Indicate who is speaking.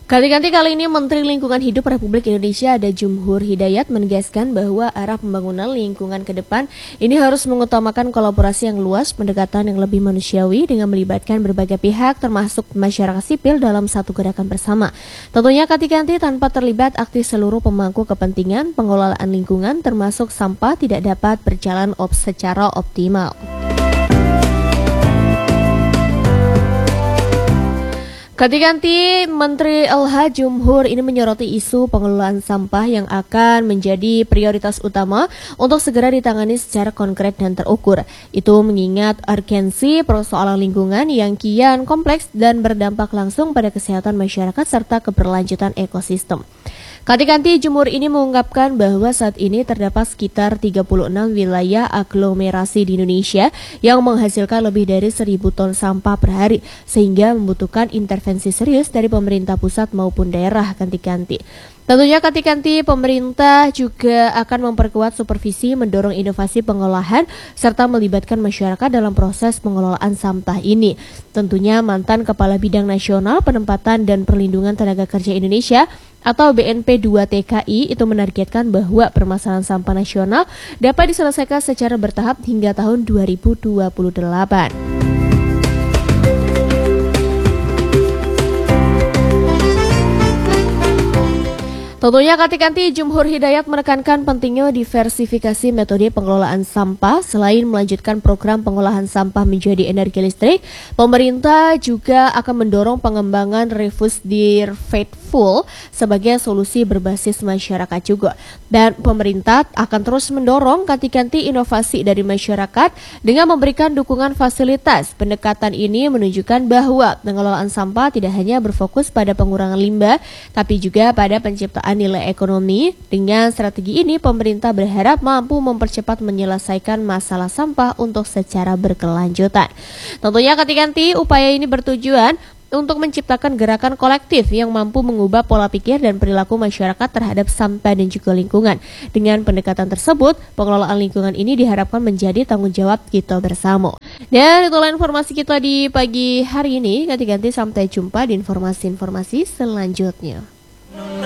Speaker 1: Ganti-ganti kali ini Menteri Lingkungan Hidup Republik Indonesia Ada Jumhur Hidayat menegaskan bahwa arah pembangunan lingkungan ke depan ini harus mengutamakan kolaborasi yang luas, pendekatan yang lebih manusiawi dengan melibatkan berbagai pihak termasuk masyarakat sipil dalam satu gerakan bersama. Tentunya ganti-ganti tanpa terlibat aktif seluruh pemangku kepentingan, pengelolaan lingkungan termasuk sampah tidak dapat berjalan secara optimal. Ganti-ganti Menteri LH Jumhur ini menyoroti isu pengelolaan sampah yang akan menjadi prioritas utama untuk segera ditangani secara konkret dan terukur. Itu mengingat urgensi persoalan lingkungan yang kian kompleks dan berdampak langsung pada kesehatan masyarakat serta keberlanjutan ekosistem. Ganti-ganti Jumhur ini mengungkapkan bahwa saat ini terdapat sekitar 36 wilayah aglomerasi di Indonesia yang menghasilkan lebih dari 1.000 ton sampah per hari, sehingga membutuhkan intervensi serius dari pemerintah pusat maupun daerah ganti-ganti. Tentunya ganti-ganti pemerintah juga akan memperkuat supervisi, mendorong inovasi pengolahan, serta melibatkan masyarakat dalam proses pengelolaan sampah ini. Tentunya mantan Kepala Bidang Nasional Penempatan dan Perlindungan Tenaga Kerja Indonesia atau BNP 2 TKI itu menargetkan bahwa permasalahan sampah nasional dapat diselesaikan secara bertahap hingga tahun 2028. Tentunya ganti-ganti Jumhur Hidayat menekankan pentingnya diversifikasi metode pengelolaan sampah. Selain melanjutkan program pengolahan sampah menjadi energi listrik, pemerintah juga akan mendorong pengembangan refuse faithful sebagai solusi berbasis masyarakat juga. Dan pemerintah akan terus mendorong ganti-ganti inovasi dari masyarakat dengan memberikan dukungan fasilitas. Pendekatan ini menunjukkan bahwa pengelolaan sampah tidak hanya berfokus pada pengurangan limbah, tapi juga pada penciptaan nilai ekonomi. Dengan strategi ini, pemerintah berharap mampu mempercepat menyelesaikan masalah sampah untuk secara berkelanjutan. Tentunya ganti-ganti upaya ini bertujuan untuk menciptakan gerakan kolektif yang mampu mengubah pola pikir dan perilaku masyarakat terhadap sampah dan juga lingkungan. Dengan pendekatan tersebut, pengelolaan lingkungan ini diharapkan menjadi tanggung jawab kita bersama. Dan itulah informasi kita di pagi hari ini. Ganti-ganti sampai jumpa di informasi-informasi selanjutnya.